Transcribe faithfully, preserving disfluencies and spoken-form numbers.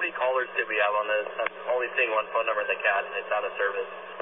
many callers did we have on this? I'm only seeing one phone number in the cat, and it's out of service.